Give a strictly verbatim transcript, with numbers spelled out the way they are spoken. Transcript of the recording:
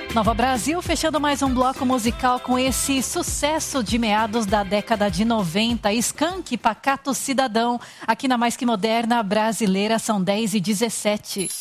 Nova Brasil, fechando mais um bloco musical com esse sucesso de meados da década de noventa, Skank, Pacato Cidadão, aqui na Mais Que Moderna Brasileira, são dez e dezessete.